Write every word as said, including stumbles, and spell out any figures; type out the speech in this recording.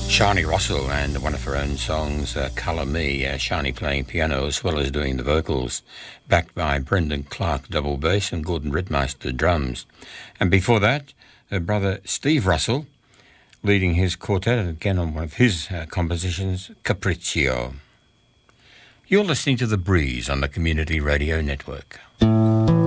Shani Russell and one of her own songs, uh, Colour Me, uh, Shani playing piano as well as doing the vocals, backed by Brendan Clark double bass and Gordon Rittmeister drums. And before that, her brother Steve Russell leading his quartet, again on one of his uh, compositions, Capriccio. You're listening to The Breeze on the Community Radio Network.